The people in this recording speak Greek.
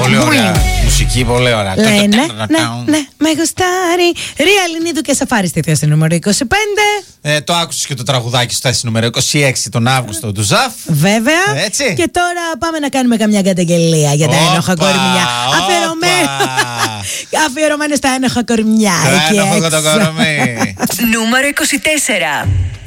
Πολύ ωραία μουσική, πολύ ωραία. Ναι, με γουστάρει. Ρία Λινίδου και Σαφάρη στη θέση νούμερο 25. Το άκουσες και το τραγουδάκι στη θέση νούμερο 26 τον Αύγουστο του Ζαφ. Βέβαια. Έτσι. Και τώρα πάμε να κάνουμε καμιά καταγγελία για τα ένοχα κορμιά. Αφιερωμένο στα ένοχα κορμιά. Ένοχο το κορμί. Νούμερο 24.